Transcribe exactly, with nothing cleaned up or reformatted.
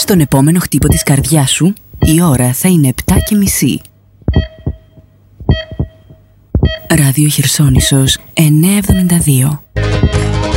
Στον επόμενο χτύπο της καρδιάς σου, η ώρα θα είναι επτά και μισή. Ράδιο Χερσόνησος εννιακόσια εβδομήντα δύο.